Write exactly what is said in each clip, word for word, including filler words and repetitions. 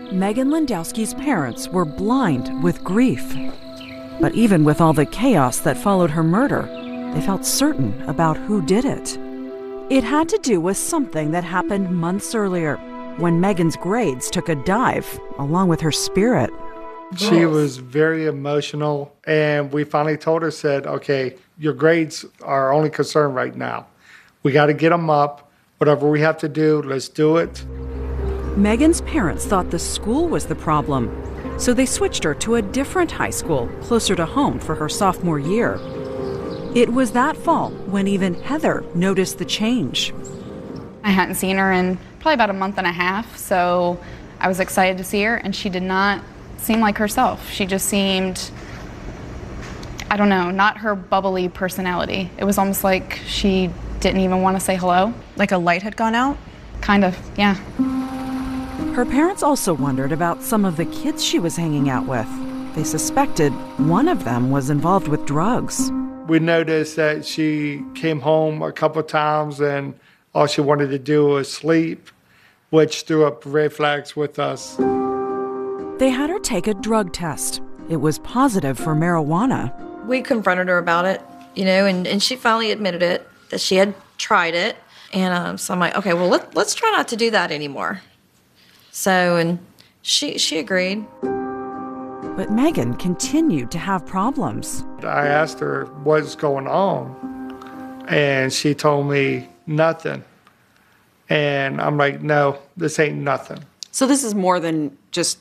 Megan Landowski's parents were blind with grief. But even with all the chaos that followed her murder, they felt certain about who did it. It had to do with something that happened months earlier, when Megan's grades took a dive, along with her spirit. She was very emotional, and we finally told her, said, okay, your grades are our only concern right now. We got to get them up. Whatever we have to do, let's do it. Megan's parents thought the school was the problem, so they switched her to a different high school closer to home for her sophomore year. It was that fall when even Heather noticed the change. I hadn't seen her in probably about a month and a half, so I was excited to see her, and she did not seem like herself. She just seemed, I don't know, not her bubbly personality. It was almost like she didn't even want to say hello. Like a light had gone out? Kind of, yeah. Her parents also wondered about some of the kids she was hanging out with. They suspected one of them was involved with drugs. We noticed that she came home a couple times and all she wanted to do was sleep, which threw up red flags with us. They had her take a drug test. It was positive for marijuana. We confronted her about it, you know, and, and she finally admitted it, that she had tried it. And um, so I'm like, okay, well, let, let's try not to do that anymore. So, and she she agreed. But Megan continued to have problems. I asked her what's going on, and she told me nothing. And I'm like, no, this ain't nothing. So this is more than just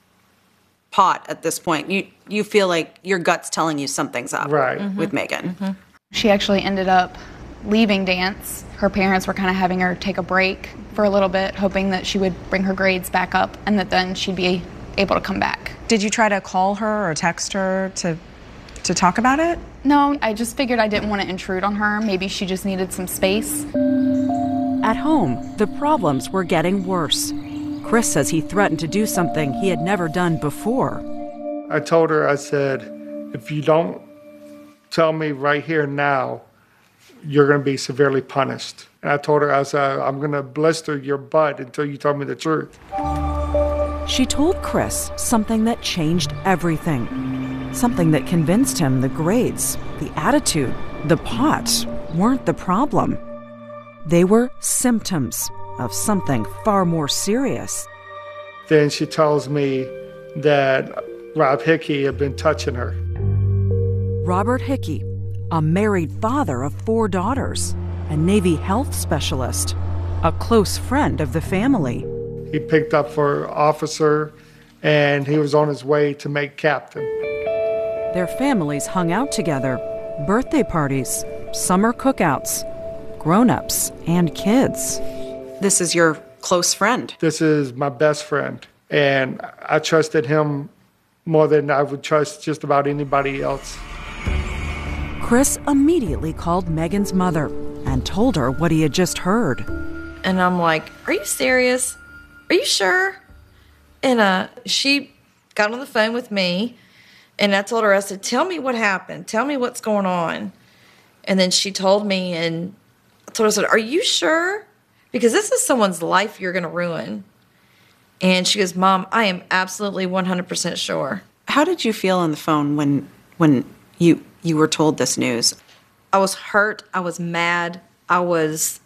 pot at this point. You you feel like your gut's telling you something's up, right, mm-hmm. with Megan. Mm-hmm. She actually ended up leaving dance. Her parents were kind of having her take a break for a little bit, hoping that she would bring her grades back up and that then she'd be able to come back. Did you try to call her or text her to to talk about it? No, I just figured I didn't want to intrude on her. Maybe she just needed some space. At home, the problems were getting worse. Chris says he threatened to do something he had never done before. I told her, I said, if you don't tell me right here now, you're going to be severely punished. And I told her, I said, I'm going to blister your butt until you tell me the truth. She told Chris something that changed everything. Something that convinced him the grades, the attitude, the pot weren't the problem. They were symptoms of something far more serious. Then she tells me that Rob Hickey had been touching her. Robert Hickey, a married father of four daughters, a Navy health specialist, a close friend of the family. He picked up for officer, and he was on his way to make captain. Their families hung out together, birthday parties, summer cookouts, grown-ups and kids. This is your close friend. This is my best friend, and I trusted him more than I would trust just about anybody else. Chris immediately called Megan's mother and told her what he had just heard. And I'm like, are you serious? Are you sure? And uh, she got on the phone with me, and I told her, I said, tell me what happened. Tell me what's going on. And then she told me, and I told her, I said, are you sure? Because this is someone's life you're going to ruin. And she goes, Mom, I am absolutely one hundred percent sure. How did you feel on the phone when when you you were told this news? I was hurt. I was mad. I was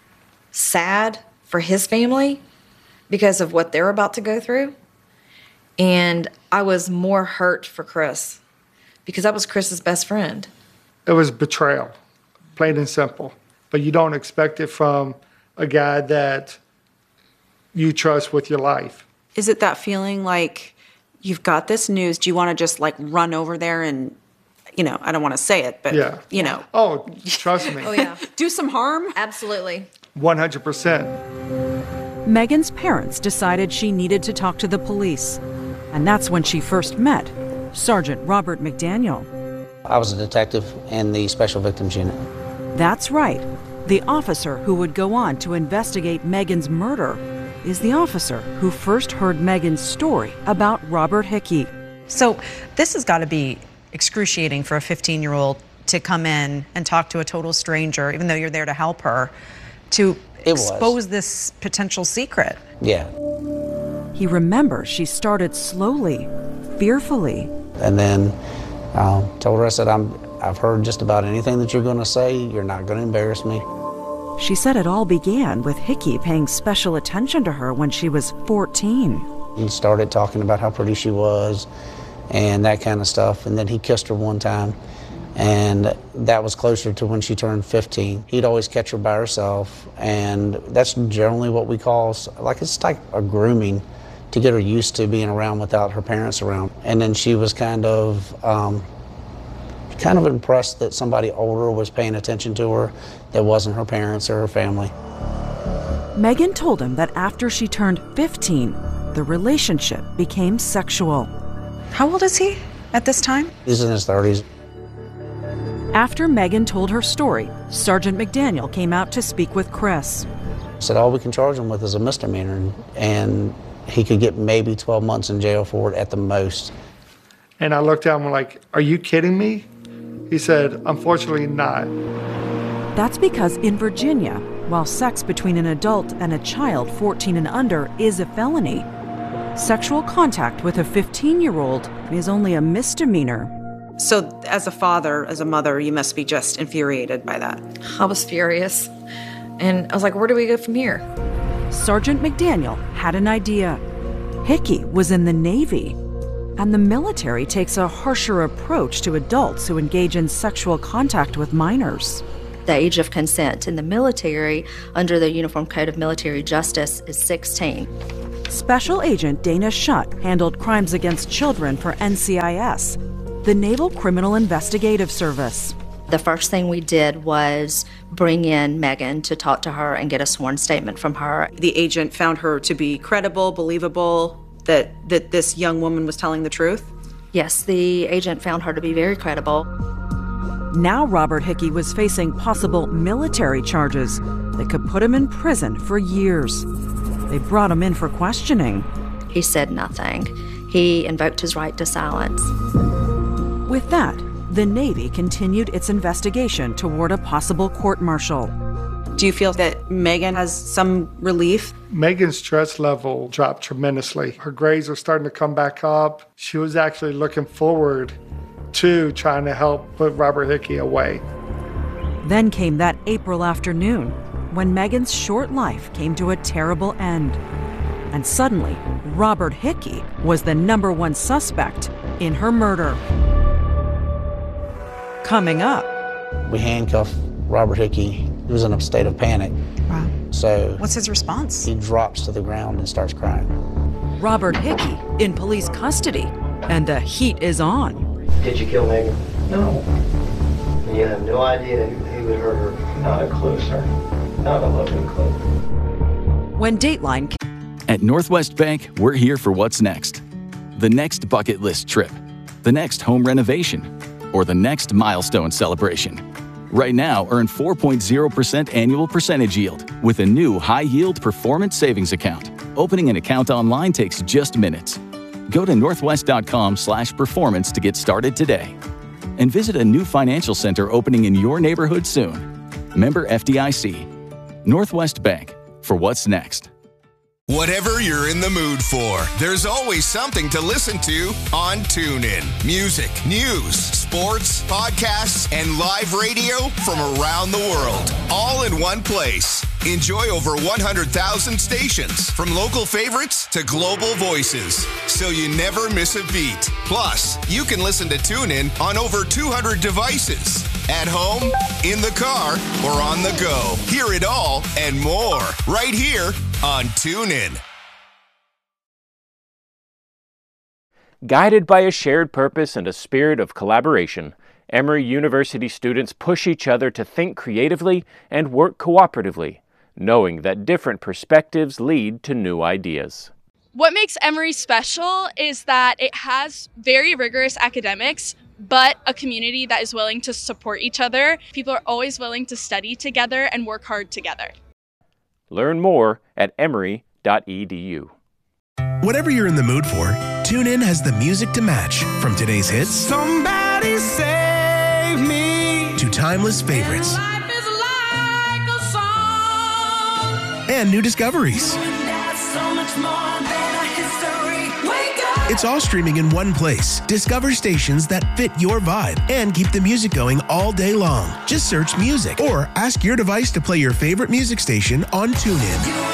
sad for his family because of what they're about to go through. And I was more hurt for Chris because that was Chris's best friend. It was betrayal, plain and simple. But you don't expect it from a guy that you trust with your life. Is it that feeling like you've got this news? Do you want to just like run over there and, you know, I don't want to say it, but, yeah. you know. Oh, trust me. Oh, yeah. Do some harm? Absolutely. one hundred percent. Megan's parents decided she needed to talk to the police. And that's when she first met Sergeant Robert McDaniel. I was a detective in the Special Victims Unit. That's right. The officer who would go on to investigate Megan's murder is the officer who first heard Megan's story about Robert Hickey. So this has got to be excruciating for a fifteen-year-old to come in and talk to a total stranger, even though you're there to help her, to It expose was. this potential secret. Yeah. he remembers she started slowly, fearfully. And then I um, told her, I said, I'm, I've heard just about anything that you're going to say. You're not going to embarrass me. She said it all began with Hickey paying special attention to her when she was fourteen. He started talking about how pretty she was and that kind of stuff. And then he kissed her one time. And that was closer to when she turned fifteen. He'd always catch her by herself. And that's generally what we call, like, it's like a grooming to get her used to being around without her parents around. And then she was kind of, um, kind of impressed that somebody older was paying attention to her that wasn't her parents or her family. Megan told him that after she turned fifteen, the relationship became sexual. How old is he at this time? He's in his thirties. After Megan told her story, Sergeant McDaniel came out to speak with Chris. Said all we can charge him with is a misdemeanor, and, and he could get maybe twelve months in jail for it at the most. And I looked at him like, are you kidding me? He said, unfortunately not. That's because in Virginia, while sex between an adult and a child fourteen and under is a felony, sexual contact with a fifteen-year-old is only a misdemeanor. So as a father, as a mother, you must be just infuriated by that. I was furious. And I was like, where do we go from here? Sergeant McDaniel had an idea. Hickey was in the Navy, and the military takes a harsher approach to adults who engage in sexual contact with minors. The age of consent in the military under the Uniform Code of Military Justice is sixteen. Special Agent Dana Schutt handled crimes against children for N C I S, the Naval Criminal Investigative Service. The first thing we did was bring in Megan to talk to her and get a sworn statement from her. The agent found her to be credible, believable, that, that this young woman was telling the truth? Yes, the agent found her to be very credible. Now Robert Hickey was facing possible military charges that could put him in prison for years. They brought him in for questioning. He said nothing. He invoked his right to silence. With that, the Navy continued its investigation toward a possible court-martial. Do you feel that Megan has some relief? Megan's stress level dropped tremendously. Her grades were starting to come back up. She was actually looking forward to trying to help put Robert Hickey away. Then came that April afternoon when Megan's short life came to a terrible end. And suddenly, Robert Hickey was the number one suspect in her murder. Coming up. We handcuffed Robert Hickey. He was in a state of panic. Wow. So what's his response? He drops to the ground and starts crying. Robert Hickey in police custody, and the heat is on. Did you kill Megan? No. And you have no idea who would hurt her? Not a clue, sir. Not a loving clue. When Dateline... At Northwest Bank, we're here for what's next. The next bucket list trip, the next home renovation, or the next milestone celebration. Right now, earn four point zero percent annual percentage yield with a new high-yield performance savings account. Opening an account online takes just minutes. Go to northwest.com slash performance to get started today. And visit a new financial center opening in your neighborhood soon. Member F D I C. Northwest Bank, for what's next. Whatever you're in the mood for, there's always something to listen to on TuneIn. Music, news, sports, podcasts, and live radio from around the world, all in one place. Enjoy over one hundred thousand stations, from local favorites to global voices, so you never miss a beat. Plus, you can listen to TuneIn on over two hundred devices, at home, in the car, or on the go. Hear it all and more right here on TuneIn. Guided by a shared purpose and a spirit of collaboration, Emory University students push each other to think creatively and work cooperatively, knowing that different perspectives lead to new ideas. What makes Emory special is that it has very rigorous academics, but a community that is willing to support each other. People are always willing to study together and work hard together. Learn more at emory dot e d u. Whatever you're in the mood for, TuneIn has the music to match, from today's hits Somebody save me to timeless favorites and, life is like a song. and new discoveries. So much more than I It's all streaming in one place. Discover stations that fit your vibe and keep the music going all day long. Just search music or ask your device to play your favorite music station on TuneIn.